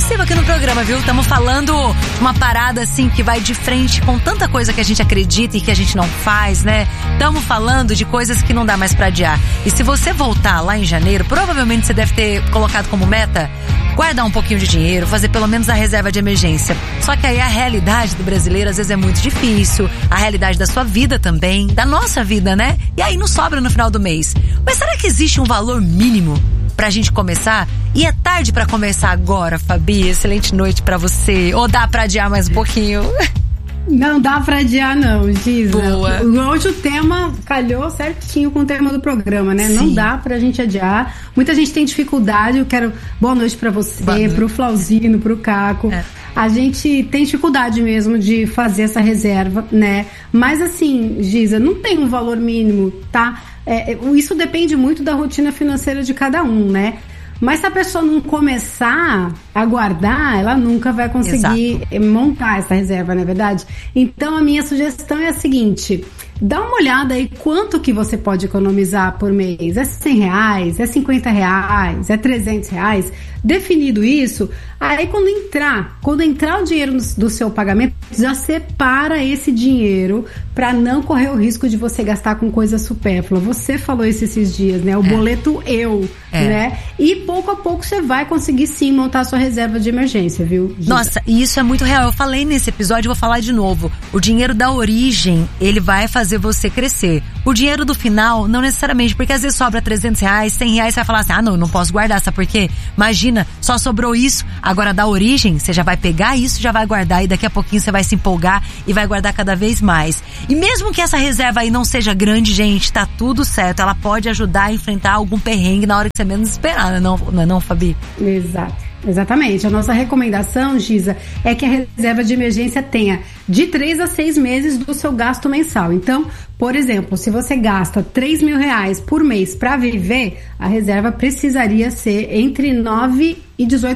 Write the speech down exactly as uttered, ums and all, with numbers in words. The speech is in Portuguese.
reflexiva aqui no programa, viu? Estamos falando uma parada assim que vai de frente com tanta coisa que a gente acredita e que a gente não faz, né? Estamos falando de coisas que não dá mais pra adiar. E se você voltar lá em janeiro, provavelmente você deve ter colocado como meta guardar um pouquinho de dinheiro, fazer pelo menos a reserva de emergência. Só que aí a realidade do brasileiro às vezes é muito difícil, a realidade da sua vida também, da nossa vida, né? E aí não sobra no final do mês. Mas será que existe um valor mínimo pra gente começar? E é tarde pra começar agora, Fabi? Excelente noite pra você. Ou dá pra adiar mais um pouquinho? Não dá pra adiar não, Giza. Boa. Hoje o tema calhou certinho com o tema do programa, né? Sim. Não dá pra gente adiar. Muita gente tem dificuldade. Eu quero boa noite pra você, pro Flauzino, pro Caco. É. A gente tem dificuldade mesmo de fazer essa reserva, né? Mas assim, Giza, não tem um valor mínimo, tá? É, isso depende muito da rotina financeira de cada um, né? Mas se a pessoa não começar a guardar, ela nunca vai conseguir Exato. montar essa reserva, não é verdade? Então a minha sugestão é a seguinte: dá uma olhada aí quanto que você pode economizar por mês. É cem reais? É cinquenta reais? É trezentos reais? Definido isso, aí quando entrar, quando entrar o dinheiro do seu pagamento, já separa esse dinheiro para não correr o risco de você gastar com coisa supérflua. Você falou isso esses dias, né? O é. boleto eu, é. né? E pouco a pouco você vai conseguir sim montar a sua reserva de emergência, viu, Gita? Nossa, e isso é muito real. Eu falei nesse episódio, vou falar de novo. O dinheiro da origem, ele vai fazer você crescer. O dinheiro do final, não necessariamente, porque às vezes sobra trezentos reais, cem reais, você vai falar assim, ah não, não posso guardar, sabe por quê? Imagina, só sobrou isso, agora da origem, você já vai pegar isso, já vai guardar e daqui a pouquinho você vai se empolgar e vai guardar cada vez mais. E mesmo que essa reserva aí não seja grande, gente, tá tudo certo, ela pode ajudar a enfrentar algum perrengue na hora que você menos esperar, não, não é não, Fabi? Exato. Exatamente. A nossa recomendação, Giza, é que a reserva de emergência tenha de três a seis meses do seu gasto mensal. Então, por exemplo, se você gasta três mil reais por mês para viver, a reserva precisaria ser entre nove e dezoito